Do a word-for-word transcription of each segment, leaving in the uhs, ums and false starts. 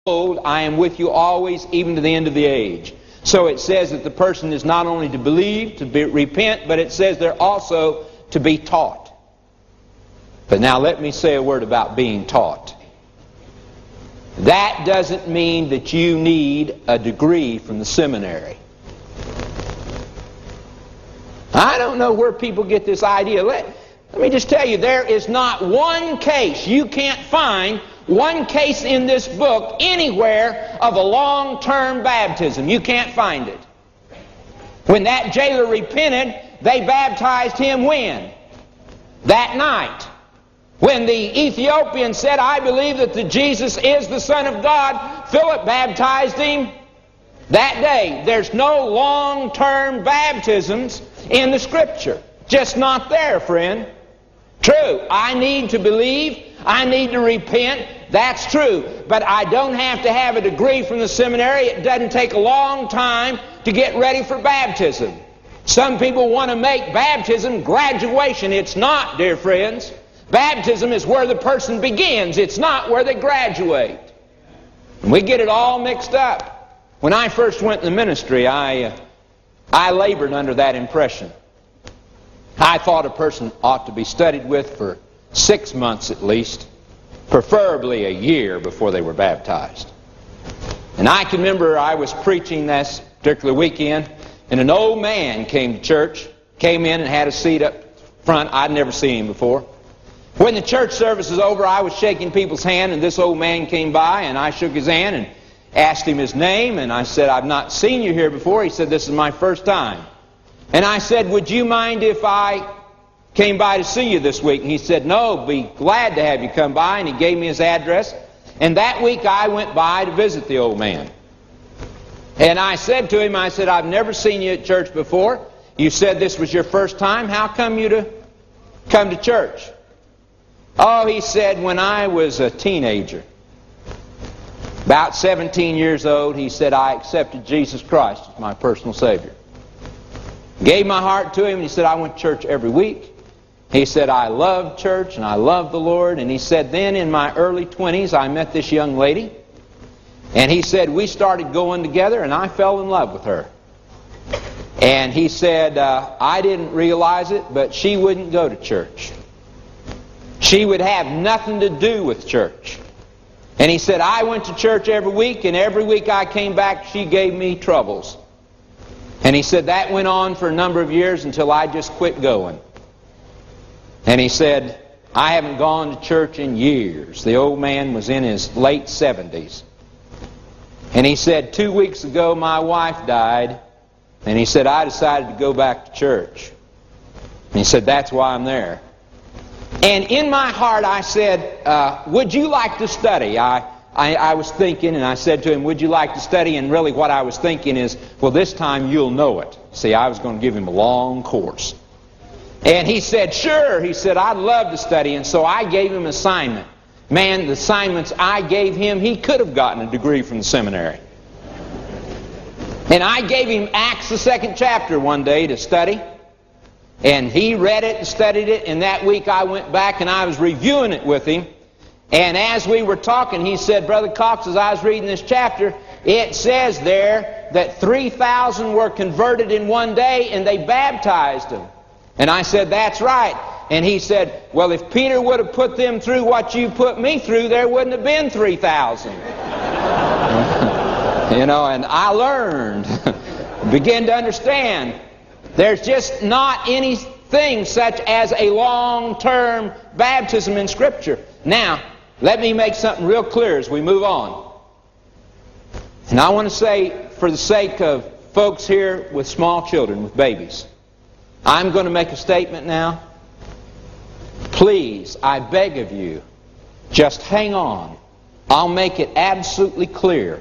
Behold, I am with you always, even to the end of the age. So it says that the person is not only to believe, to be, repent, but it says they're also to be taught. But now let me say a word about being taught. That doesn't mean that you need a degree from the seminary. I don't know where people get this idea. Let, let me just tell you, there is not one case, you can't find one case in this book anywhere of a long-term baptism. You can't find it. When that jailer repented, they baptized him when? That night. When the Ethiopian said, I believe that the Jesus is the Son of God, Philip baptized him that day. There's no long-term baptisms in the Scripture. Just not there, friend. True, I need to believe, I need to repent, that's true. But I don't have to have a degree from the seminary. It doesn't take a long time to get ready for baptism. Some people want to make baptism graduation. It's not, dear friends. Baptism is where the person begins. It's not where they graduate. And we get it all mixed up. When I first went in the ministry, I, uh, I labored under that impression. I thought a person ought to be studied with for six months at least, preferably a year before they were baptized. And I can remember I was preaching this particular weekend, and an old man came to church, came in and had a seat up front. I'd never seen him before. When the church service was over, I was shaking people's hand, and this old man came by, and I shook his hand and asked him his name, and I said, I've not seen you here before. He said, this is my first time. And I said, would you mind if I came by to see you this week? And he said, no, be glad to have you come by. And he gave me his address. And that week I went by to visit the old man. And I said to him, I said, I've never seen you at church before. You said this was your first time. How come you to come to church? Oh, he said, when I was a teenager, about seventeen years old, he said, I accepted Jesus Christ as my personal Savior. Gave my heart to him, and he said, I went to church every week. He said, I love church, and I love the Lord. And he said, then in my early twenties, I met this young lady. And he said, we started going together, and I fell in love with her. And he said, uh, I didn't realize it, but she wouldn't go to church. She would have nothing to do with church. And he said, I went to church every week, and every week I came back, she gave me troubles. And he said that went on for a number of years until I just quit going. And he said, I haven't gone to church in years. The old man was in his late seventies. And he said, two weeks ago my wife died. And he said, I decided to go back to church. And he said, that's why I'm there. And in my heart I said, uh, would you like to study? I I, I was thinking, and I said to him, would you like to study? And really what I was thinking is, well, this time you'll know it. See, I was going to give him a long course. And he said, sure. He said, I'd love to study. And so I gave him an assignment. Man, the assignments I gave him, he could have gotten a degree from the seminary. And I gave him Acts, the second chapter, one day to study. And he read it and studied it. And that week I went back and I was reviewing it with him. And as we were talking, he said, Brother Cox, as I was reading this chapter, it says there that three thousand were converted in one day and they baptized them. And I said, that's right. And he said, well, if Peter would have put them through what you put me through, there wouldn't have been three thousand. You know, and I learned, began to understand, there's just not anything such as a long-term baptism in Scripture. Now, let me make something real clear as we move on. And I want to say, for the sake of folks here with small children, with babies, I'm going to make a statement now. Please, I beg of you, just hang on. I'll make it absolutely clear.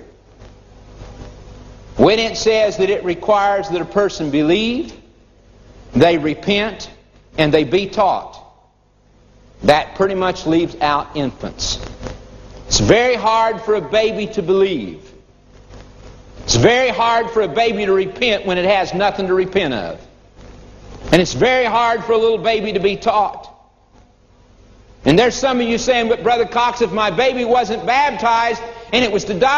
When it says that it requires that a person believe, they repent, and they be taught, that pretty much leaves out infants. It's very hard for a baby to believe. It's very hard for a baby to repent when it has nothing to repent of. And it's very hard for a little baby to be taught. And there's some of you saying, but Brother Cox, if my baby wasn't baptized and it was to die